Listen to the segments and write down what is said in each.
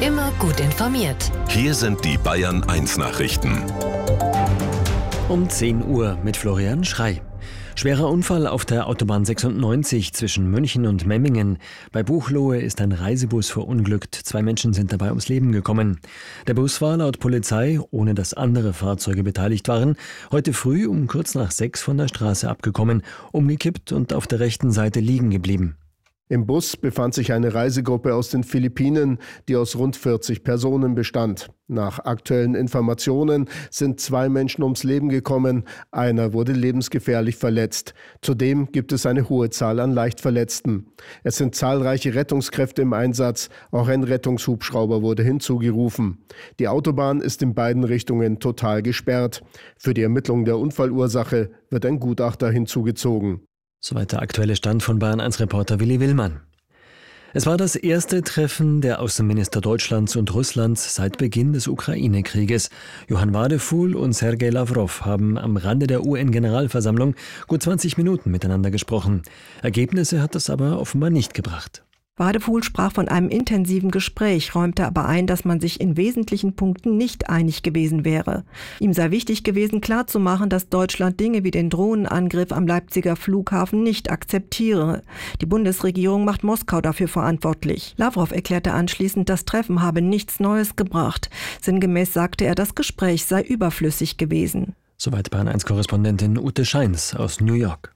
Immer gut informiert. Hier sind die Bayern 1 Nachrichten. Um 10 Uhr mit Florian Schrey. Schwerer Unfall auf der Autobahn 96 zwischen München und Memmingen. Bei Buchloe ist ein Reisebus verunglückt. 2 Menschen sind dabei ums Leben gekommen. Der Bus war laut Polizei, ohne dass andere Fahrzeuge beteiligt waren, heute früh um kurz nach 6 von der Straße abgekommen, umgekippt und auf der rechten Seite liegen geblieben. Im Bus befand sich eine Reisegruppe aus den Philippinen, die aus rund 40 Personen bestand. Nach aktuellen Informationen sind 2 Menschen ums Leben gekommen, einer wurde lebensgefährlich verletzt. Zudem gibt es eine hohe Zahl an Leichtverletzten. Es sind zahlreiche Rettungskräfte im Einsatz, auch ein Rettungshubschrauber wurde hinzugerufen. Die Autobahn ist in beiden Richtungen total gesperrt. Für die Ermittlung der Unfallursache wird ein Gutachter hinzugezogen. Soweit der aktuelle Stand von Bayern 1 Reporter Willi Willmann. Es war das erste Treffen der Außenminister Deutschlands und Russlands seit Beginn des Ukraine-Krieges. Johann Wadefuhl und Sergei Lawrow haben am Rande der UN-Generalversammlung gut 20 Minuten miteinander gesprochen. Ergebnisse hat das aber offenbar nicht gebracht. Wadefuhl sprach von einem intensiven Gespräch, räumte aber ein, dass man sich in wesentlichen Punkten nicht einig gewesen wäre. Ihm sei wichtig gewesen, klarzumachen, dass Deutschland Dinge wie den Drohnenangriff am Leipziger Flughafen nicht akzeptiere. Die Bundesregierung macht Moskau dafür verantwortlich. Lawrow erklärte anschließend, das Treffen habe nichts Neues gebracht. Sinngemäß sagte er, das Gespräch sei überflüssig gewesen. Soweit Bayern 1-Korrespondentin Ute Scheins aus New York.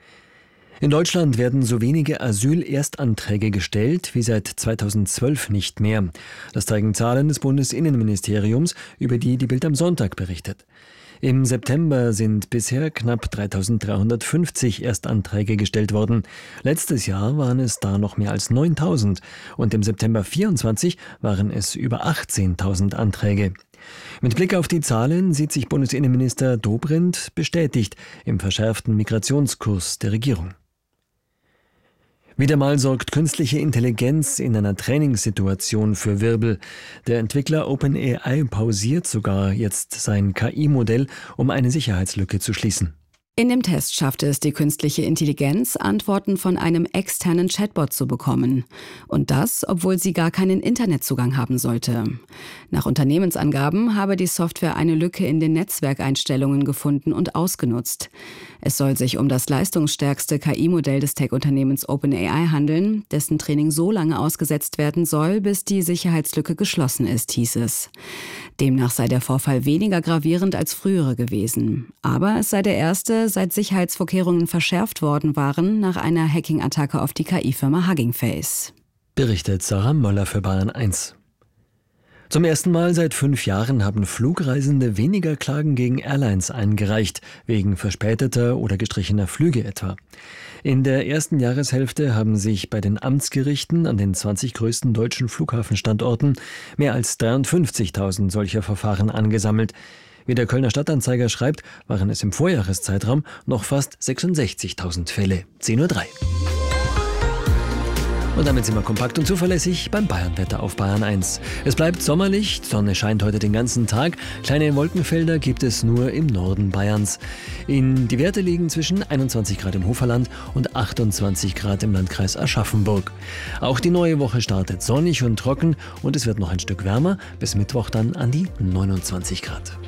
In Deutschland werden so wenige Asylerstanträge gestellt wie seit 2012 nicht mehr. Das zeigen Zahlen des Bundesinnenministeriums, über die die Bild am Sonntag berichtet. Im September sind bisher knapp 3.350 Erstanträge gestellt worden. Letztes Jahr waren es da noch mehr als 9.000 und im September 24 waren es über 18.000 Anträge. Mit Blick auf die Zahlen sieht sich Bundesinnenminister Dobrindt bestätigt im verschärften Migrationskurs der Regierung. Wieder mal sorgt künstliche Intelligenz in einer Trainingssituation für Wirbel. Der Entwickler OpenAI pausiert sogar jetzt sein KI-Modell, um eine Sicherheitslücke zu schließen. In dem Test schaffte es die künstliche Intelligenz, Antworten von einem externen Chatbot zu bekommen. Und das, obwohl sie gar keinen Internetzugang haben sollte. Nach Unternehmensangaben habe die Software eine Lücke in den Netzwerkeinstellungen gefunden und ausgenutzt. Es soll sich um das leistungsstärkste KI-Modell des Tech-Unternehmens OpenAI handeln, dessen Training so lange ausgesetzt werden soll, bis die Sicherheitslücke geschlossen ist, hieß es. Demnach sei der Vorfall weniger gravierend als frühere gewesen. Aber es sei der erste, seit Sicherheitsvorkehrungen verschärft worden waren, nach einer Hacking-Attacke auf die KI-Firma Hugging Face. Berichtet Sarah Möller für Bayern 1. Zum ersten Mal seit 5 Jahren haben Flugreisende weniger Klagen gegen Airlines eingereicht, wegen verspäteter oder gestrichener Flüge etwa. In der ersten Jahreshälfte haben sich bei den Amtsgerichten an den 20 größten deutschen Flughafenstandorten mehr als 53.000 solcher Verfahren angesammelt. Wie der Kölner Stadtanzeiger schreibt, waren es im Vorjahreszeitraum noch fast 66.000 Fälle. 10:03 Uhr. Und damit sind wir kompakt und zuverlässig beim Bayernwetter auf Bayern 1. Es bleibt sommerlich, die Sonne scheint heute den ganzen Tag. Kleine Wolkenfelder gibt es nur im Norden Bayerns. Die Werte liegen zwischen 21 Grad im Hoferland und 28 Grad im Landkreis Aschaffenburg. Auch die neue Woche startet sonnig und trocken und es wird noch ein Stück wärmer, bis Mittwoch dann an die 29 Grad.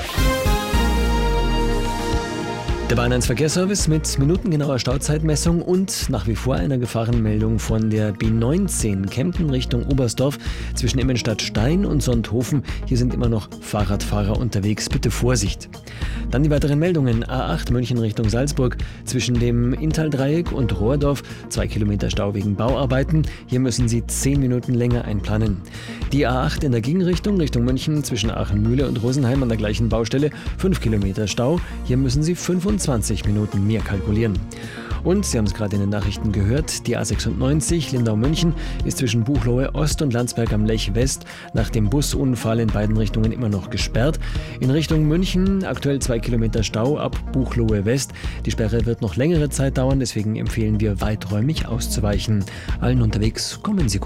Der Bayern 1 Verkehrsservice mit minutengenauer Stauzeitmessung und nach wie vor einer Gefahrenmeldung von der B19 Kempten Richtung Oberstdorf zwischen Immenstadt-Stein und Sonthofen. Hier sind immer noch Fahrradfahrer unterwegs. Bitte Vorsicht. Dann die weiteren Meldungen. A8 München Richtung Salzburg zwischen dem Inntaldreieck und Rohrdorf 2 Kilometer Stau wegen Bauarbeiten. Hier müssen Sie 10 Minuten länger einplanen. Die A8 in der Gegenrichtung Richtung München zwischen Aachenmühle und Rosenheim an der gleichen Baustelle 5 Kilometer Stau. Hier müssen Sie 25 Minuten mehr kalkulieren. Und, Sie haben es gerade in den Nachrichten gehört, die A96 Lindau-München ist zwischen Buchloe Ost und Landsberg am Lech West nach dem Busunfall in beiden Richtungen immer noch gesperrt. In Richtung München aktuell 2 Kilometer Stau ab Buchloe West. Die Sperre wird noch längere Zeit dauern, deswegen empfehlen wir weiträumig auszuweichen. Allen unterwegs kommen Sie gut.